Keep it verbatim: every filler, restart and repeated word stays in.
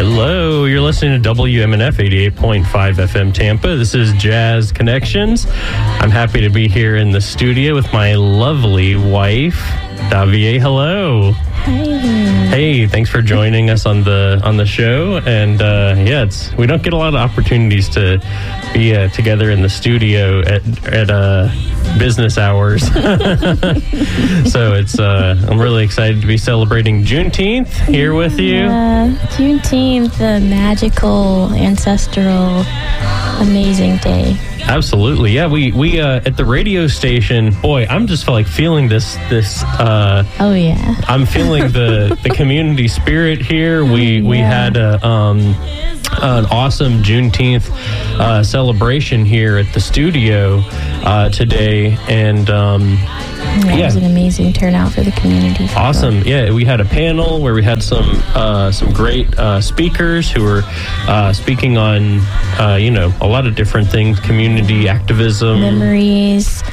Hello, you're listening to W M N F eighty-eight point five F M Tampa. This is Jazz Connections. I'm happy to be here in the studio with my lovely wife, Davie. Hello. Hi. Hey, thanks for joining us on the on the show. And uh, yeah, it's we don't get a lot of opportunities to be uh, together in the studio at at uh, business hours. So it's uh, I'm really excited to be celebrating Juneteenth here with you. Yeah, Juneteenth, the magical, ancestral, amazing day. Absolutely, yeah. We we uh, at the radio station. Boy, I'm just like feeling this this. Uh, oh yeah. I'm feeling the the community spirit here. We yeah. we had a. Um, an awesome Juneteenth uh, celebration here at the studio uh, today, and um, yeah, yeah, it was an amazing turnout for the community. For awesome. sure. Yeah, we had a panel where we had some uh, some great uh, speakers who were uh, speaking on uh, you know a lot of different things, community activism, memories.